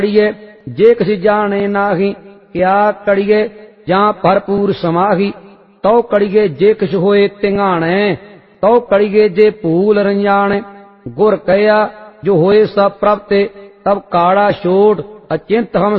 कड़िए जे किसी जाने नाही, क्या कड़िए जां भरपूर समाही। तौ कड़िए जे किछ होए तिंगाणे, तौ कड़िए जे भूल रंजाने। गुर कया जो होए सब प्रभ ते, तब काड़ा छोड़ अचिंत हम